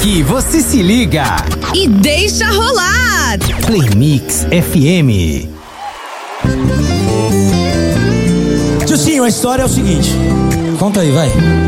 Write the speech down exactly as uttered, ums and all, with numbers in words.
Aqui você se liga e deixa rolar. Play Mix F M. Tiozinho, a história é o seguinte. Conta aí, vai.